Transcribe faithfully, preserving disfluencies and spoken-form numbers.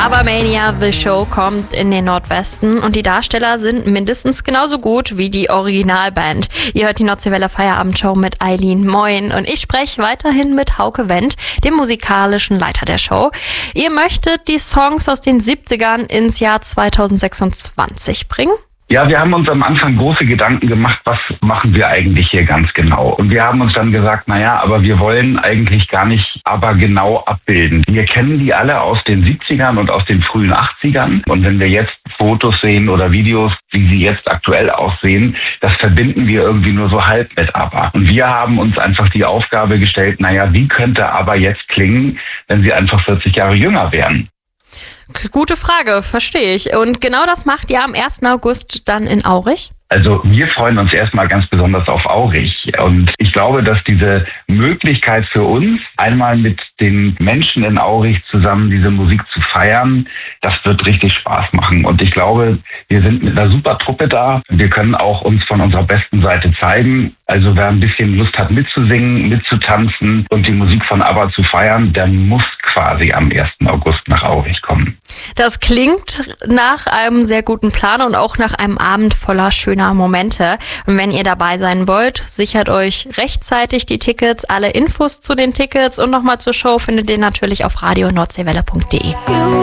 ABBA-Mania The Show kommt in den Nordwesten und die Darsteller sind mindestens genauso gut wie die Originalband. Ihr hört die Nordseewelle Feierabendshow mit Eileen Moin und ich spreche weiterhin mit Hauke Wendt, dem musikalischen Leiter der Show. Ihr möchtet die Songs aus den siebzigern ins Jahr zweitausendsechsundzwanzig bringen? Ja, wir haben uns am Anfang große Gedanken gemacht, was machen wir eigentlich hier ganz genau? Und wir haben uns dann gesagt, naja, aber wir wollen eigentlich gar nicht aber genau abbilden. Wir kennen die alle aus den siebzigern und aus den frühen achtzigern. Und wenn wir jetzt Fotos sehen oder Videos, wie sie jetzt aktuell aussehen, das verbinden wir irgendwie nur so halb mit ABBA. Und wir haben uns einfach die Aufgabe gestellt, naja, wie könnte ABBA jetzt klingen, wenn sie einfach vierzig Jahre jünger wären? Gute Frage, verstehe ich. Und genau das macht ihr am ersten August dann in Aurich? Also wir freuen uns erstmal ganz besonders auf Aurich. Und ich glaube, dass diese Möglichkeit für uns, einmal mit den Menschen in Aurich zusammen diese Musik zu feiern, das wird richtig Spaß machen. Und ich glaube, wir sind mit einer super Truppe da. Wir können auch uns von unserer besten Seite zeigen. Also wer ein bisschen Lust hat mitzusingen, mitzutanzen und die Musik von ABBA zu feiern, der muss quasi am ersten August nach Aurich kommen. Das klingt nach einem sehr guten Plan und auch nach einem Abend voller schöner Momente. Und wenn ihr dabei sein wollt, sichert euch rechtzeitig die Tickets. Alle Infos zu den Tickets und nochmal zur Show findet ihr natürlich auf radio nordseewelle punkt de.